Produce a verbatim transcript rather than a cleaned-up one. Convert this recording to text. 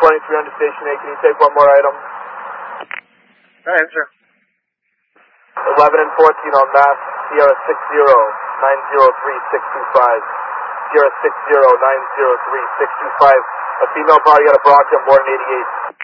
twenty-three hundred Station eight, can you take one more item? Answer. eleven and fourteen on Mass, Sierra six zero nine zero three six two five. Sierra six zero nine zero three six two five. A female party got a Bronx on board in eighty-eight.